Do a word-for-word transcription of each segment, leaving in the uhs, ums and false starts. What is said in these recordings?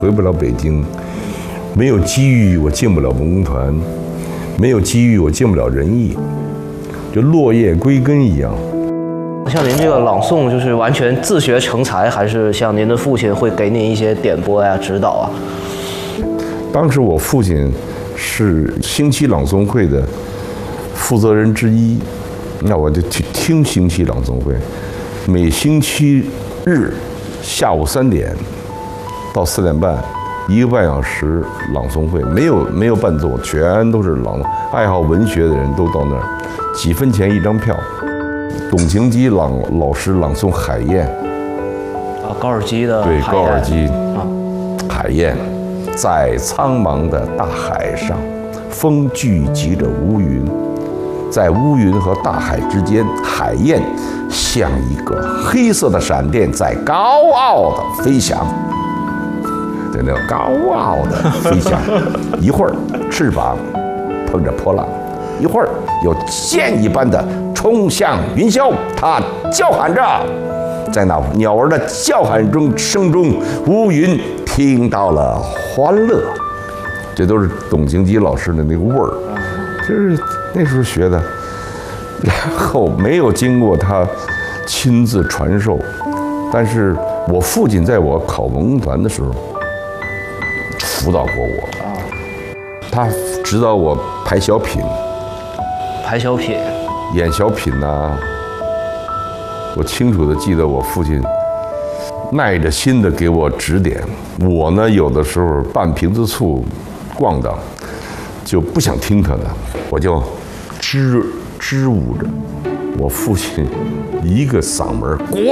回不了北京，没有机遇我进不了文工团，没有机遇我进不了人艺，就落叶归根一样。 像您这个朗诵，就是完全自学成才，还是像您的父亲会给您一些点拨呀、指导啊？ 当时我父亲是星期朗诵会的负责人之一，那我就去听星期朗诵会，每星期日下午三点到四点半，一个半小时朗诵会，没有没有伴奏，全都是朗诵。爱好文学的人都到那儿，几分钱一张票。董情基朗老师朗诵《海燕》 啊，高尔基的对海高尔基啊， 海燕，在苍茫的大海上，风聚集着乌云，在乌云和大海之间，海燕像一个黑色的闪电，在高傲的飞翔。对，那个高傲的飞翔，一会儿翅膀碰着波浪，一会儿有箭一般的冲向云霄。它叫喊着，在那鸟儿的叫喊中声中，乌云听到了欢乐。这都是董情基老师的那个味儿，就是那时候学的。然后没有经过他亲自传授，但是我父亲在我考文工团的时候辅导过我，他指导我排小品、 排小品、 演小品呐、啊。我清楚地记得我父亲耐着心地给我指点，我呢有的时候半瓶子醋咣当，就不想听他的，我就支支吾着。我父亲一个嗓门滚，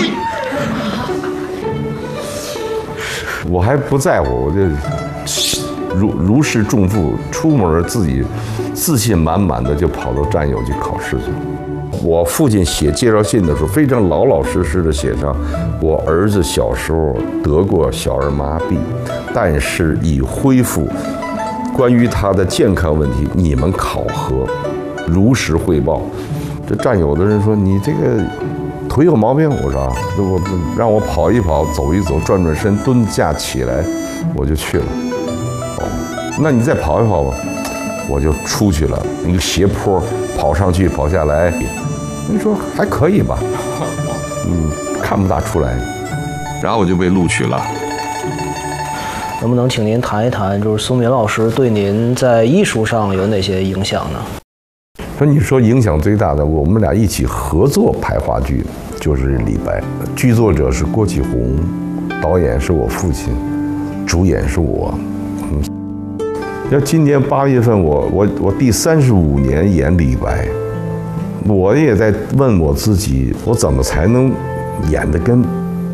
我还不在乎，我就如如释重负，出门自己自信满满的就跑到战友去考试去。我父亲写介绍信的时候，非常老老实实的写上，我儿子小时候得过小儿麻痹，但是已恢复。关于他的健康问题，你们考核，如实汇报。这战友的人说你这个腿有毛病，我说啊，我让我跑一跑，走一走，转转身，蹲下起来，我就去了。哦，那你再跑一跑吧，我就出去了，一个斜坡，跑上去，跑下来。你说还可以吧？嗯，看不大出来。 然后我就被录取了。 能不能请您谈一谈，就是苏民老师对您在艺术上有哪些影响呢？ 说你说影响最大的，我们俩一起合作拍话剧，就是李白。剧作者是郭启宏，导演是我父亲，主演是我。嗯，要今年八月份我，我我我第三十五年演李白，我也在问我自己，我怎么才能演得跟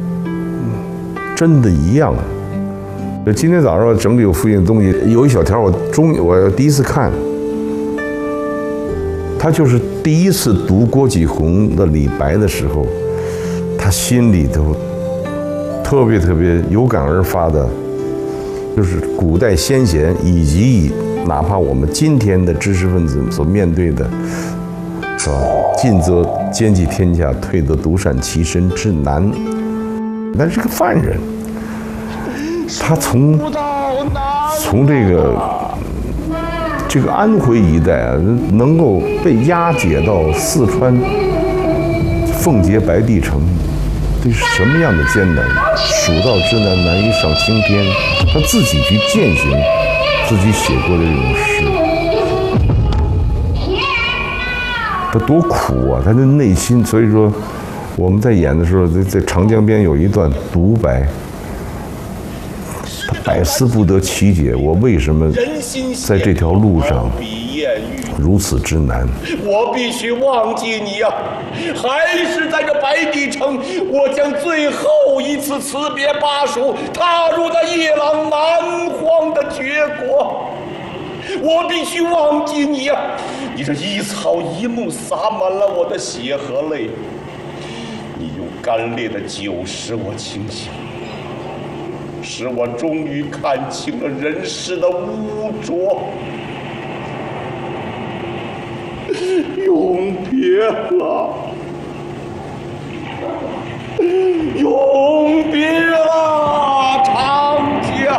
真的一样啊？今天早上整理我父亲的东西，有一小条我终我第一次看。他就是第一次读郭启宏的李白的时候，他心里头特别特别有感而发的，就是古代先贤以及哪怕我们今天的知识分子所面对的，是吧？进则兼济天下，退则独善其身之难。但是个犯人，他从从这个。这个安徽一带啊，能够被押解到四川奉节白帝城，这是什么样的艰难？蜀道之难，难于上青天。他自己去践行自己写过的这种诗，他多苦啊！他的内心，所以说我们在演的时候，在在长江边有一段独白。百思不得其解，我为什么在这条路上如此之难？ 我必须忘记你呀、啊！还是在这白帝城，我将最后一次辞别巴蜀，踏入那夜郎蛮荒的绝国。我必须忘记你呀、啊！你这一草一木洒满了我的血和泪，你用干裂的酒使我清醒。使我终于看清了人世的污浊。永别了，永别